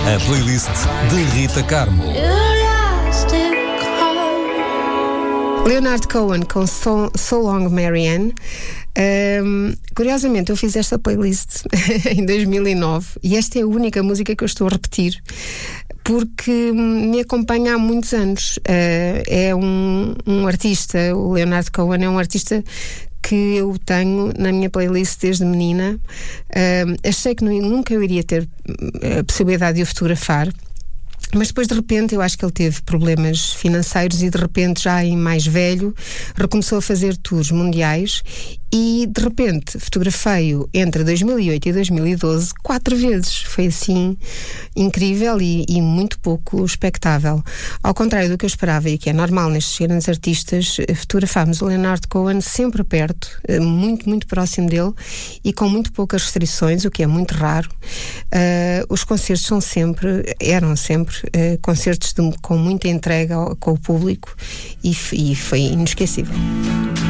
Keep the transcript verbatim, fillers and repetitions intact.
A playlist de Rita Carmo. Leonard Cohen com So, so Long Marianne. Um, curiosamente eu fiz esta playlist em dois mil e nove e esta é a única música que eu estou a repetir porque me acompanha há muitos anos. Uh, é um, um artista, o Leonard Cohen é um artista que eu tenho na minha playlist desde menina. Uh, achei que nunca eu iria ter a possibilidade de o fotografar, mas depois de repente eu acho que ele teve problemas financeiros e de repente já em mais velho recomeçou a fazer tours mundiais e de repente fotografei-o entre dois mil e oito e dois mil e doze quatro vezes. Foi assim incrível e, e muito pouco expectável. Ao contrário do que eu esperava e que é normal nestes grandes artistas, fotografámos o Leonard Cohen sempre perto, muito, muito próximo dele e com muito poucas restrições, o que é muito raro. Uh, os concertos são sempre, eram sempre uh, concertos de, com muita entrega ao, com o público e, e foi inesquecível.